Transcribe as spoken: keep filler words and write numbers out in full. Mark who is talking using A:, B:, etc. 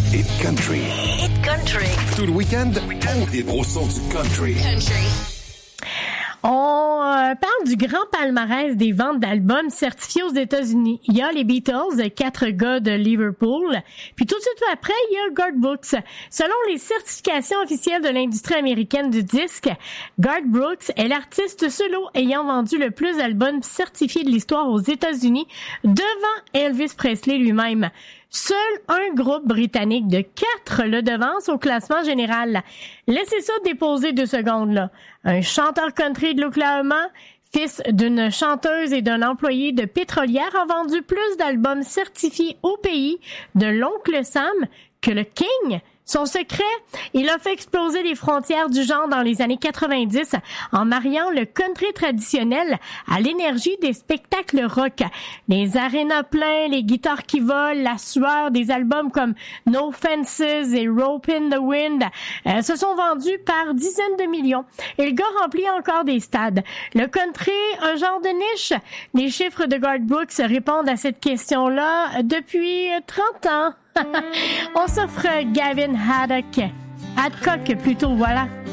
A: Hit Country.
B: Hit Country.
A: Tout le week-end, on vibre au son du country.
B: Country.
C: On euh, parle du grand palmarès des ventes d'albums certifiés aux États-Unis. Il y a les Beatles, quatre gars de Liverpool. Puis tout de suite après, il y a Garth Brooks. Selon les certifications officielles de l'industrie américaine du disque, Garth Brooks est l'artiste solo ayant vendu le plus d'albums certifiés de l'histoire aux États-Unis, devant Elvis Presley lui-même. Seul un groupe britannique de quatre le devance au classement général. Laissez ça déposer deux secondes, là. Un chanteur country de l'Oklahoma, fils d'une chanteuse et d'un employé de pétrolière, a vendu plus d'albums certifiés au pays de l'oncle Sam que le King. Son secret, il a fait exploser les frontières du genre dans les années quatre-vingt-dix en mariant le country traditionnel à l'énergie des spectacles rock. Les arénas pleins, les guitares qui volent, la sueur des albums comme No Fences et Rope in the Wind euh, se sont vendus par dizaines de millions. Et le gars remplit encore des stades. Le country, un genre de niche? Les chiffres de Garth Brooks répondent à cette question-là depuis trente ans. On s'offre Gavin Haddock. Hadcock plutôt, voilà.